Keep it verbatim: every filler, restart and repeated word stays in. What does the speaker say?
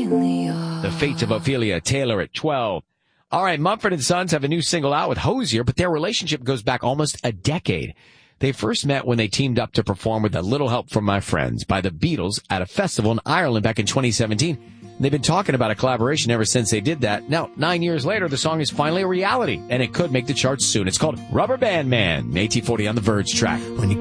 Ophelia. The Fate of Ophelia Taylor at twelve. All right, Mumford and Sons have a new single out with Hozier, but their relationship goes back almost a decade. They first met when they teamed up to perform with A Little Help from My Friends by the Beatles at a festival in Ireland back in twenty seventeen. They've been talking about a collaboration ever since they did that. Now, nine years later, the song is finally a reality, and it could make the charts soon. It's called Rubber Band Man, A T forty on the Verge track. When you